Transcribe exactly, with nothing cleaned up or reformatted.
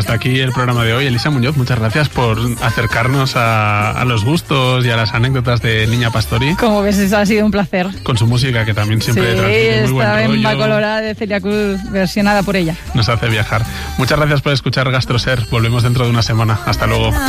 hasta aquí el programa de hoy. Elisa Muñoz, muchas gracias por acercarnos a, a los gustos y a las anécdotas de Niña Pastori. Como ves, eso ha sido un placer. Con su música, que también siempre sí, transmite muy buen rollo. Sí, esta Colorada de Celia Cruz, versionada por ella. Nos hace viajar. Muchas gracias por escuchar GastroSer. Volvemos dentro de una semana. Hasta luego.